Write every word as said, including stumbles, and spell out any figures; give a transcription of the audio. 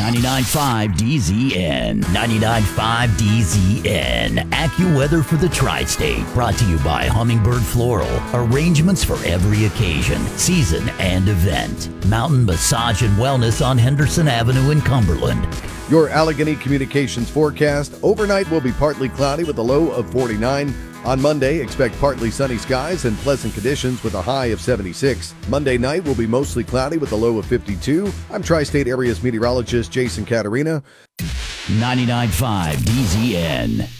ninety-nine point five D Z N. ninety-nine point five D Z N. AccuWeather for the Tri-State. Brought to you by Hummingbird Floral. Arrangements for every occasion, season, and event. Mountain Massage and Wellness on Henderson Avenue in Cumberland. Your Allegheny Communications forecast. Overnight will be partly cloudy with a low of forty-nine. On Monday, expect partly sunny skies and pleasant conditions with a high of seventy-six. Monday night will be mostly cloudy with a low of fifty-two. I'm Tri-State Area's meteorologist Jason Caterina. ninety-nine point five D Z N.